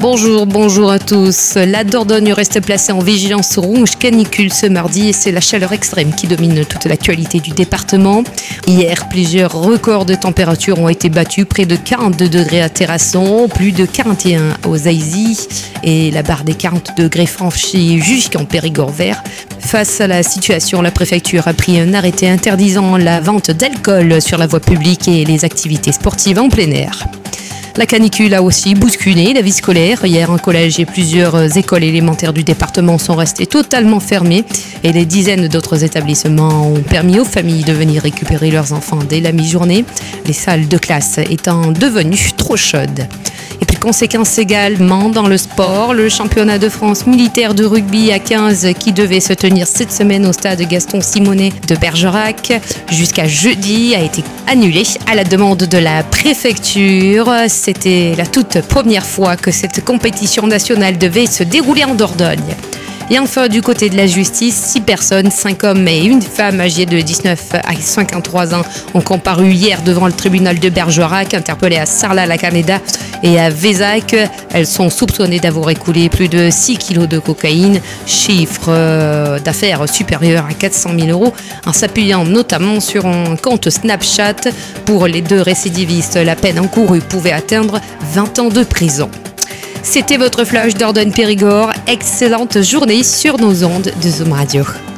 Bonjour à tous. La Dordogne reste placée en vigilance rouge canicule ce mardi et c'est la chaleur extrême qui domine toute l'actualité du département. Hier, plusieurs records de température ont été battus, près de 42 degrés à Terrasson, plus de 41 aux Aisy et la barre des 40 degrés franchie jusqu'en Périgord vert. Face à la situation, la préfecture a pris un arrêté interdisant la vente d'alcool sur la voie publique et les activités sportives en plein air. La canicule a aussi bousculé la vie scolaire. Hier, un collège et plusieurs écoles élémentaires du département sont restées totalement fermées et des dizaines d'autres établissements ont permis aux familles de venir récupérer leurs enfants dès la mi-journée, les salles de classe étant devenues trop chaudes. Et puis conséquence également dans le sport, le championnat de France militaire de rugby à 15 qui devait se tenir cette semaine au stade Gaston Simonet de Bergerac jusqu'à jeudi a été annulé à la demande de la préfecture. C'était la toute première fois que cette compétition nationale devait se dérouler en Dordogne. Et enfin, du côté de la justice, 6 personnes, 5 hommes et une femme âgées de 19 à 53 ans ont comparu hier devant le tribunal de Bergerac, interpellées à Sarlat-la-Canéda et à Vézac. Elles sont soupçonnées d'avoir écoulé plus de 6 kilos de cocaïne, chiffre d'affaires supérieur à 400 000 euros, en s'appuyant notamment sur un compte Snapchat. Pour les 2 récidivistes, la peine encourue pouvait atteindre 20 ans de prison. C'était votre flash Dordogne Périgord. Excellente journée sur nos ondes de Zoom Radio.